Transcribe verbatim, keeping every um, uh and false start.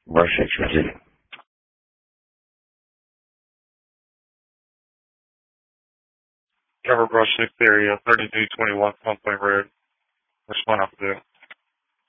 Brush Expensive. Cover Brush six area, thirty-two twenty-one Plum Point Road. Respond after that.